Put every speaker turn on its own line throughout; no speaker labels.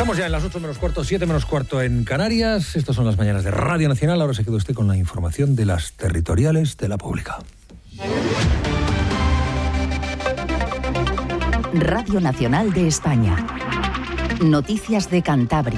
Estamos ya en las 8 menos cuarto, 7 menos cuarto en Canarias. Estas son las mañanas de Radio Nacional. Ahora se queda usted con la información de las territoriales de la pública.
Radio Nacional de España. Noticias de Cantabria.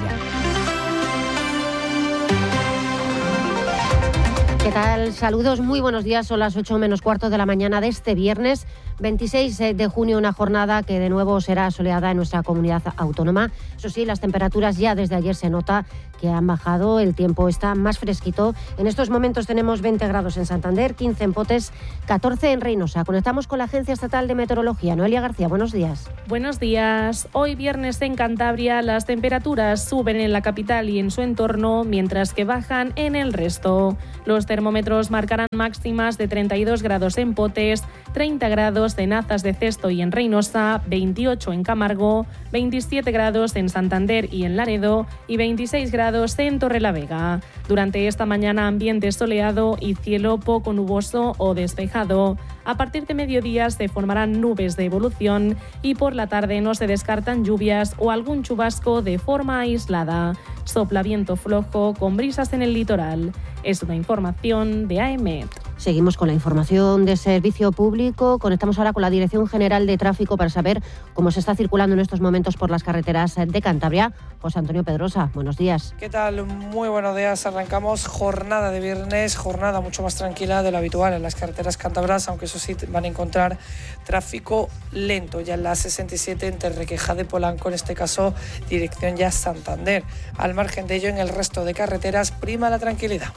¿Qué tal? Saludos, muy buenos días. Son las 8 menos cuarto de la mañana de este viernes 26 de junio, una jornada que de nuevo será soleada en nuestra comunidad autónoma. Eso sí, las temperaturas ya desde ayer se nota que han bajado, el tiempo está más fresquito. En estos momentos tenemos 20 grados en Santander, 15 en Potes, 14 en Reynosa. Conectamos con la Agencia Estatal de Meteorología. Noelia García, buenos días.
Buenos días. Hoy viernes en Cantabria las temperaturas suben en la capital y en su entorno, mientras que bajan en el resto. Los termómetros marcarán máximas de 32 grados en Potes, 30 grados en Azas de Cesto y en Reynosa, 28 en Camargo, 27 grados en Santander y en Laredo y 26 grados en Torrelavega. Durante esta mañana ambiente soleado y cielo poco nuboso o despejado. A partir de mediodía se formarán nubes de evolución y por la tarde no se descartan lluvias o algún chubasco de forma aislada. Sopla viento flojo con brisas en el litoral. Es una información de AEMET.
Seguimos con la información de servicio público. Conectamos ahora con la Dirección General de Tráfico para saber cómo se está circulando en estos momentos por las carreteras de Cantabria. José Antonio Pedrosa, buenos días.
¿Qué tal? Muy buenos días. Arrancamos jornada de viernes, jornada mucho más tranquila de lo habitual en las carreteras cántabras, aunque eso sí van a encontrar tráfico lento ya en la 67 entre Requejada y Polanco, en este caso dirección ya Santander. Al margen de ello, en el resto de carreteras prima la tranquilidad.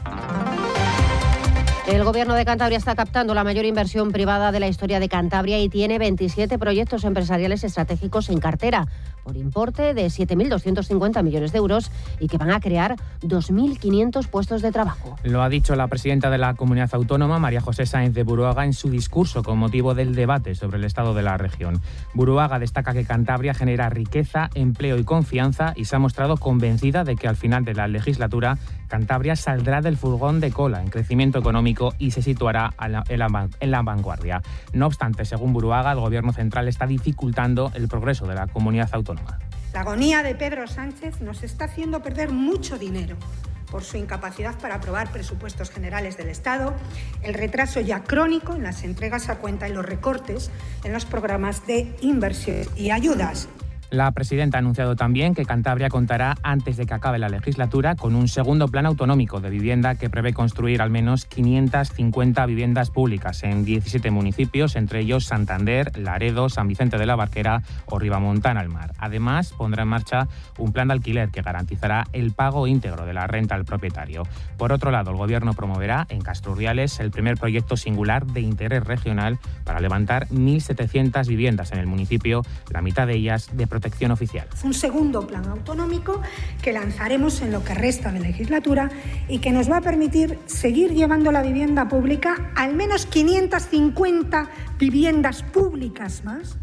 El Gobierno de Cantabria está captando la mayor inversión privada de la historia de Cantabria y tiene 27 proyectos empresariales estratégicos en cartera, por importe de 7.250 millones de euros y que van a crear 2.500 puestos de trabajo.
Lo ha dicho la presidenta de la Comunidad Autónoma, María José Sáenz de Buruaga, en su discurso con motivo del debate sobre el estado de la región. Buruaga destaca que Cantabria genera riqueza, empleo y confianza y se ha mostrado convencida de que al final de la legislatura Cantabria saldrá del furgón de cola en crecimiento económico y se situará en la vanguardia. No obstante, según Buruaga, el Gobierno central está dificultando el progreso de la comunidad autónoma.
La agonía de Pedro Sánchez nos está haciendo perder mucho dinero por su incapacidad para aprobar presupuestos generales del Estado, el retraso ya crónico en las entregas a cuenta y los recortes en los programas de inversión y ayudas.
La presidenta ha anunciado también que Cantabria contará, antes de que acabe la legislatura, con un segundo plan autonómico de vivienda que prevé construir al menos 550 viviendas públicas en 17 municipios, entre ellos Santander, Laredo, San Vicente de la Barquera o Ribamontana al Mar. Además, pondrá en marcha un plan de alquiler que garantizará el pago íntegro de la renta al propietario. Por otro lado, el Gobierno promoverá en Castro Urdiales el primer proyecto singular de interés regional para levantar 1.700 viviendas en el municipio, la mitad de ellas de protección oficial.
Un segundo plan autonómico que lanzaremos en lo que resta de legislatura y que nos va a permitir seguir llevando la vivienda pública, al menos 550 viviendas públicas más,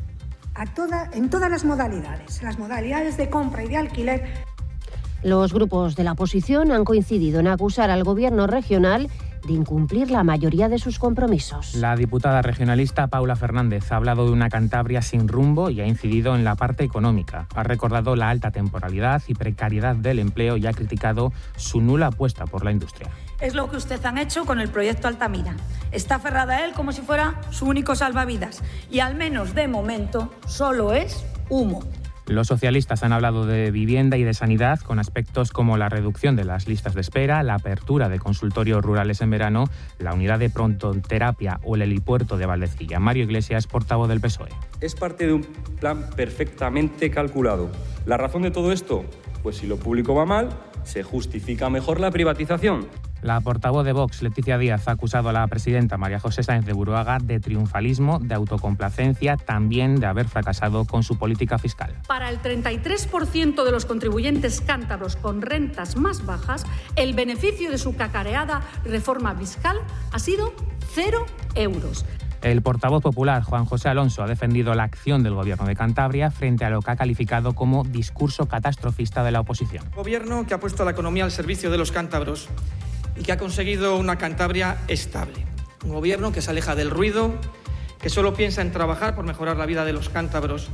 en todas las modalidades de compra y de alquiler.
Los grupos de la oposición han coincidido en acusar al Gobierno regional de incumplir la mayoría de sus compromisos.
La diputada regionalista Paula Fernández ha hablado de una Cantabria sin rumbo y ha incidido en la parte económica. Ha recordado la alta temporalidad y precariedad del empleo y ha criticado su nula apuesta por la industria.
Es lo que ustedes han hecho con el proyecto Altamira. Está aferrada a él como si fuera su único salvavidas y al menos de momento solo es humo.
Los socialistas han hablado de vivienda y de sanidad con aspectos como la reducción de las listas de espera, la apertura de consultorios rurales en verano, la unidad de prontoterapia o el helipuerto de Valdecilla. Mario Iglesias, portavoz del PSOE.
Es parte de un plan perfectamente calculado. ¿La razón de todo esto? Pues si lo público va mal, se justifica mejor la privatización.
La portavoz de Vox, Leticia Díaz, ha acusado a la presidenta María José Sáenz de Buruaga de triunfalismo, de autocomplacencia, también de haber fracasado con su política fiscal.
Para el 33% de los contribuyentes cántabros con rentas más bajas, el beneficio de su cacareada reforma fiscal ha sido 0 euros.
El portavoz popular, Juan José Alonso, ha defendido la acción del Gobierno de Cantabria frente a lo que ha calificado como discurso catastrofista de la oposición.
Gobierno que ha puesto a la economía al servicio de los cántabros y que ha conseguido una Cantabria estable. Un gobierno que se aleja del ruido, que solo piensa en trabajar por mejorar la vida de los cántabros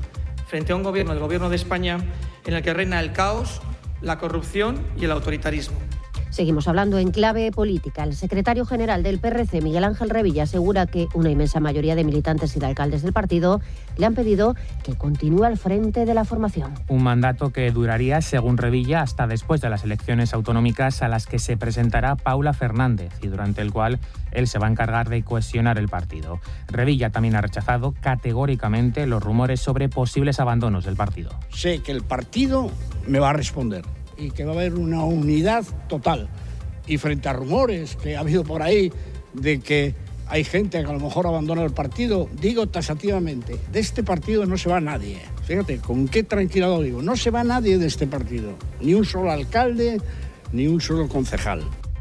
frente a un gobierno, el gobierno de España, en el que reina el caos, la corrupción y el autoritarismo.
Seguimos hablando en clave política. El secretario general del PRC, Miguel Ángel Revilla, asegura que una inmensa mayoría de militantes y de alcaldes del partido le han pedido que continúe al frente de la formación.
Un mandato que duraría, según Revilla, hasta después de las elecciones autonómicas a las que se presentará Paula Fernández y durante el cual él se va a encargar de cohesionar el partido. Revilla también ha rechazado categóricamente los rumores sobre posibles abandonos del partido.
Sé que el partido me va a responder y que va a haber una unidad total. Y frente a rumores que ha habido por ahí de que hay gente que a lo mejor abandona el partido, digo taxativamente, de este partido no se va nadie. Fíjate, con qué tranquilidad lo digo, no se va nadie de este partido, ni un solo alcalde, ni un solo concejal.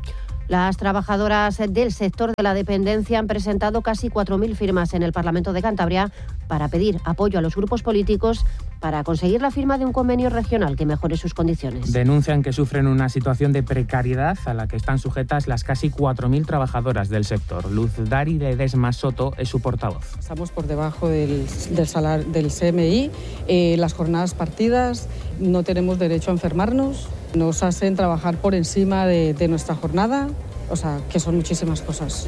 Las trabajadoras del sector de la dependencia han presentado casi 4.000 firmas en el Parlamento de Cantabria para pedir apoyo a los grupos políticos para conseguir la firma de un convenio regional que mejore sus condiciones.
Denuncian que sufren una situación de precariedad a la que están sujetas las casi 4.000 trabajadoras del sector. Luz Dari de Desma Soto es su portavoz.
Estamos por debajo del salario del CMI, las jornadas partidas, no tenemos derecho a enfermarnos, nos hacen trabajar por encima de nuestra jornada, o sea, que son muchísimas cosas.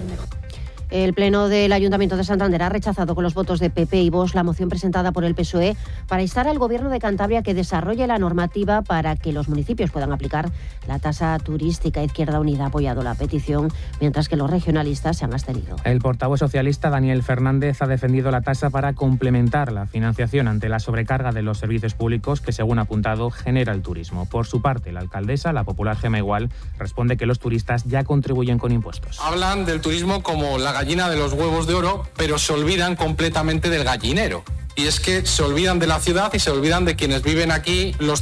El Pleno del Ayuntamiento de Santander ha rechazado con los votos de PP y Vox la moción presentada por el PSOE para instar al Gobierno de Cantabria que desarrolle la normativa para que los municipios puedan aplicar la tasa turística. Izquierda Unida ha apoyado la petición, mientras que los regionalistas se han abstenido.
El portavoz socialista Daniel Fernández ha defendido la tasa para complementar la financiación ante la sobrecarga de los servicios públicos que, según ha apuntado, genera el turismo. Por su parte, la alcaldesa, la popular Gema Igual, responde que los turistas ya contribuyen con impuestos.
Hablan del turismo como la gallina de los huevos de oro, pero se olvidan completamente del gallinero. Y es que se olvidan de la ciudad y se olvidan de quienes viven aquí los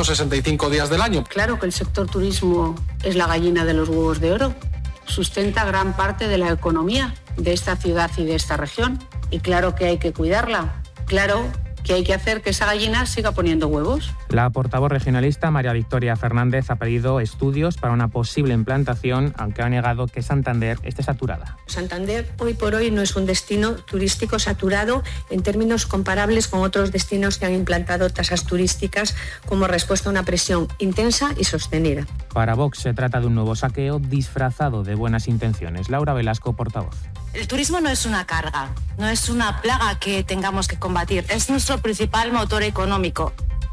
365 días del año.
Claro que el sector turismo es la gallina de los huevos de oro. Sustenta gran parte de la economía de esta ciudad y de esta región. Y claro que hay que cuidarla. Claro que hay que hacer que esa gallina siga poniendo huevos.
La portavoz regionalista María Victoria Fernández ha pedido estudios para una posible implantación, aunque ha negado que Santander esté saturada.
Santander hoy por hoy no es un destino turístico saturado en términos comparables con otros destinos que han implantado tasas turísticas como respuesta a una presión intensa y sostenida.
Para Vox se trata de un nuevo saqueo disfrazado de buenas intenciones. Laura Velasco, portavoz.
El turismo no es una carga, no es una plaga que tengamos que combatir, es nuestro principal motor económico.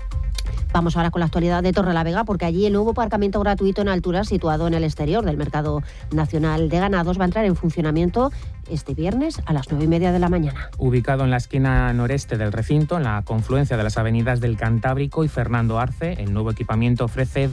Vamos ahora con la actualidad de Torrelavega, porque allí el nuevo aparcamiento gratuito en altura situado en el exterior del Mercado Nacional de Ganados va a entrar en funcionamiento este viernes a las 9:30 de la mañana.
Ubicado en la esquina noreste del recinto, en la confluencia de las avenidas del Cantábrico y Fernando Arce, el nuevo equipamiento ofrece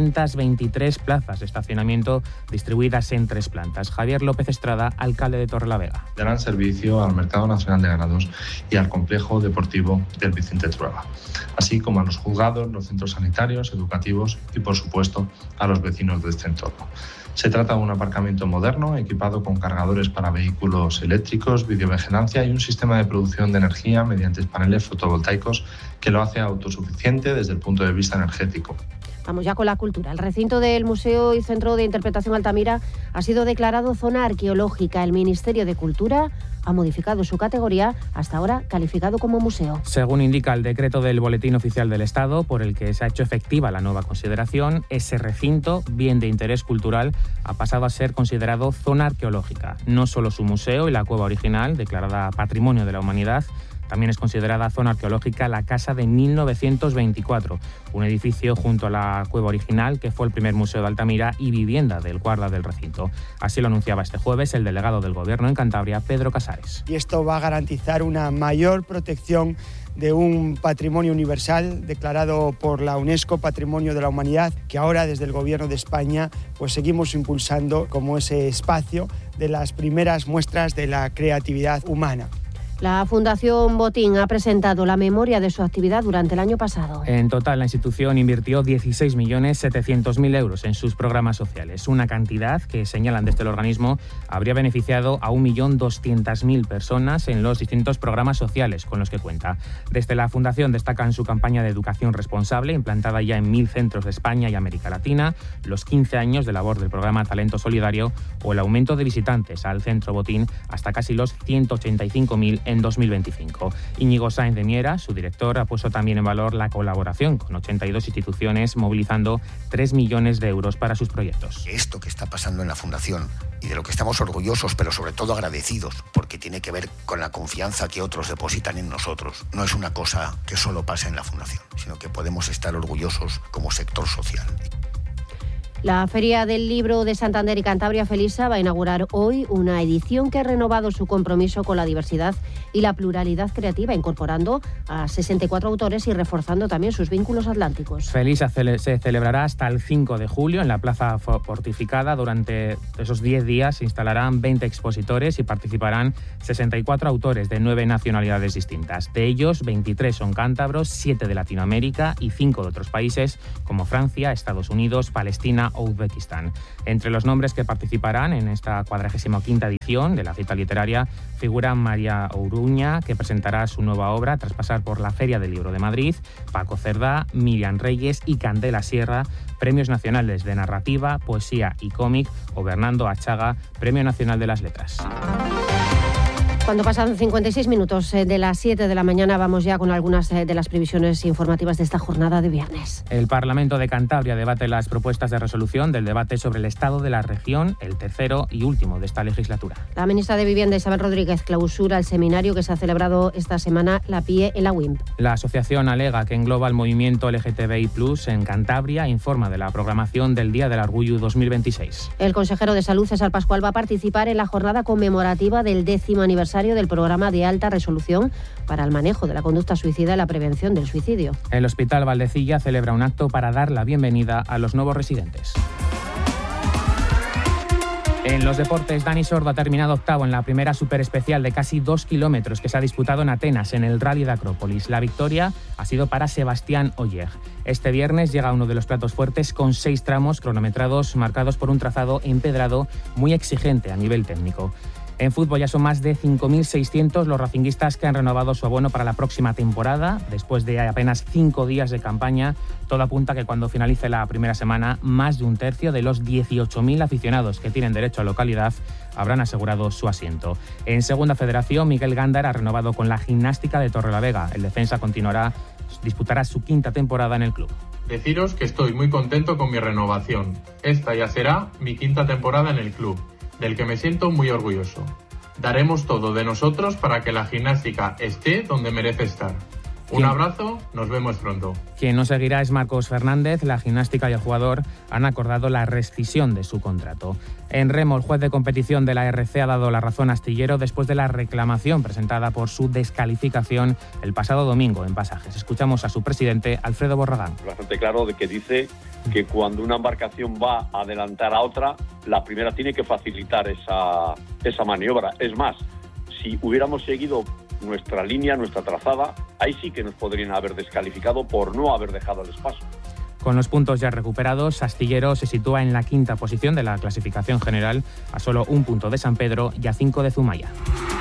223 plazas de estacionamiento distribuidas en 3 plantas. Javier López Estrada, alcalde de Torrelavega.
Darán servicio al Mercado Nacional de Ganados y al complejo deportivo del Vicente Trueba, así como a los juzgados, los centros sanitarios, educativos y, por supuesto, a los vecinos de este entorno. Se trata de un aparcamiento moderno, equipado con cargadores para vehículos eléctricos, videovigilancia y un sistema de producción de energía mediante paneles fotovoltaicos que lo hace autosuficiente desde el punto de vista energético.
Vamos ya con la cultura. El recinto del Museo y Centro de Interpretación Altamira ha sido declarado zona arqueológica. El Ministerio de Cultura ha modificado su categoría, hasta ahora calificado como museo.
Según indica el decreto del Boletín Oficial del Estado, por el que se ha hecho efectiva la nueva consideración, ese recinto, bien de interés cultural, ha pasado a ser considerado zona arqueológica. No solo su museo y la cueva original, declarada Patrimonio de la Humanidad, también es considerada zona arqueológica la Casa de 1924, un edificio junto a la cueva original que fue el primer museo de Altamira y vivienda del guarda del recinto. Así lo anunciaba este jueves el delegado del Gobierno en Cantabria, Pedro Casares.
Y esto va a garantizar una mayor protección de un patrimonio universal declarado por la UNESCO Patrimonio de la Humanidad, que ahora desde el Gobierno de España pues seguimos impulsando como ese espacio de las primeras muestras de la creatividad humana.
La Fundación Botín ha presentado la memoria de su actividad durante el año pasado.
En total, la institución invirtió 16.700.000 euros en sus programas sociales, una cantidad que, señalan desde el organismo, habría beneficiado a 1.200.000 personas en los distintos programas sociales con los que cuenta. Desde la Fundación destacan su campaña de educación responsable, implantada ya en 1.000 centros de España y América Latina, los 15 años de labor del programa Talento Solidario o el aumento de visitantes al Centro Botín hasta casi los 185.000 en 2025. Íñigo Sáenz de Miera, su director, ha puesto también en valor la colaboración con 82 instituciones, movilizando 3 millones de euros para sus proyectos.
Esto que está pasando en la Fundación y de lo que estamos orgullosos, pero sobre todo agradecidos, porque tiene que ver con la confianza que otros depositan en nosotros. No es una cosa que solo pasa en la Fundación, sino que podemos estar orgullosos como sector social.
La Feria del Libro de Santander y Cantabria, Felisa, va a inaugurar hoy una edición que ha renovado su compromiso con la diversidad y la pluralidad creativa, incorporando a 64 autores y reforzando también sus vínculos atlánticos.
Felisa se celebrará hasta el 5 de julio en la Plaza Fortificada. Durante esos 10 días se instalarán 20 expositores y participarán 64 autores de 9 nacionalidades distintas. De ellos, 23 son cántabros, 7 de Latinoamérica y 5 de otros países como Francia, Estados Unidos, Palestina o Uzbekistán. Entre los nombres que participarán en esta 45ª edición de la cita literaria figuran María Oruña, que presentará su nueva obra tras pasar por la Feria del Libro de Madrid, Paco Cerdá, Miriam Reyes y Candela Sierra, premios nacionales de narrativa, poesía y cómic, o Bernardo Achaga, Premio Nacional de las Letras.
Cuando pasan 56 minutos de las 7 de la mañana, vamos ya con algunas de las previsiones informativas de esta jornada de viernes.
El Parlamento de Cantabria debate las propuestas de resolución del debate sobre el estado de la región, el tercero y último de esta legislatura.
La ministra de Vivienda, Isabel Rodríguez, clausura el seminario que se ha celebrado esta semana, la PIE, en la UIMP.
La asociación Alega, que engloba el movimiento LGTBI+ en Cantabria, informa de la programación del Día del Orgullo 2026.
El consejero de Salud, César Pascual, va a participar en la jornada conmemorativa del 10º aniversario del programa de alta resolución para el manejo de la conducta suicida y la prevención del suicidio.
El Hospital Valdecilla celebra un acto para dar la bienvenida a los nuevos residentes. En los deportes, Dani Sordo ha terminado octavo en la primera superespecial de casi 2 kilómetros que se ha disputado en Atenas, en el Rally de Acrópolis. La victoria ha sido para Sebastián Oller. Este viernes llega uno de los platos fuertes con 6 tramos cronometrados marcados por un trazado empedrado muy exigente a nivel técnico. En fútbol ya son más de 5.600 los racinguistas que han renovado su abono para la próxima temporada. Después de apenas 5 días de campaña, todo apunta que cuando finalice la primera semana, más de un tercio de los 18.000 aficionados que tienen derecho a localidad habrán asegurado su asiento. En Segunda Federación, Miguel Gándara ha renovado con la Gimnástica de Torrelavega. El defensa disputará su 5ª temporada en el club.
Deciros que estoy muy contento con mi renovación. Esta ya será mi 5ª temporada en el club, del que me siento muy orgulloso. Daremos todo de nosotros para que la gimnástica esté donde merece estar. Un abrazo, nos vemos pronto.
Quien no seguirá es Marcos Fernández. La Gimnástica y el jugador han acordado la rescisión de su contrato. En remo, el juez de competición de la RC ha dado la razón a Astillero después de la reclamación presentada por su descalificación el pasado domingo en Pasajes. Escuchamos a su presidente, Alfredo Borragán.
Bastante claro de que dice que cuando una embarcación va a adelantar a otra, la primera tiene que facilitar esa maniobra. Es más, si hubiéramos seguido nuestra línea, nuestra trazada, ahí sí que nos podrían haber descalificado por no haber dejado el espacio.
Con los puntos ya recuperados, Astillero se sitúa en la 5ª posición de la clasificación general, a solo 1 punto de San Pedro y a 5 de Zumaya.